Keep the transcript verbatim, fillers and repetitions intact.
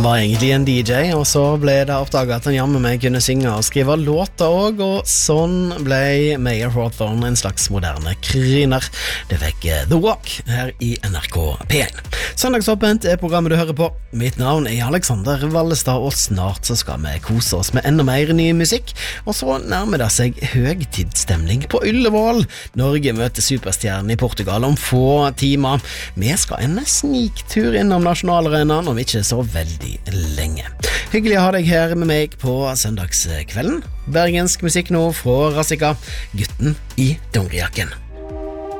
Han var egentlig en D J, og så ble det oppdaget at han jammen meg kunne synge og skrive låter også, og sånn ble Mayer Hawthorne en slags moderne kryner. Det fikk The Walk her i N R K P én. Søndagsåpent er programmet du hører på. Mitt navn er Alexander Vallestad, og snart så skal vi kose oss med enda mer ny musikk, og så nærmer det seg høgtidsstemning på Ullevål. Norge møter superstjernen i Portugal om få timer. Vi skal en sniktur innom nasjonalarenaen om ikke så veldig lenge. Hyggelig å ha deg her med meg på søndagskvelden. Bergensk musikk nå fra Rassika, gutten i dongerijakken.